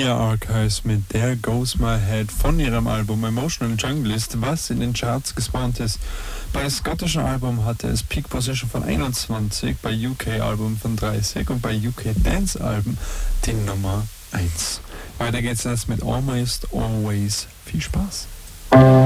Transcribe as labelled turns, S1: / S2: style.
S1: Emilia Archives mit There Goes My Head von ihrem Album Emotional Junglist, was in den Charts gespawnt ist. Bei schottischen Album hatte es Peak Position von 21, bei UK Album von 30 und bei UK Dance Alben die Nummer 1. Weiter geht's jetzt mit Almost Always. Viel Spaß!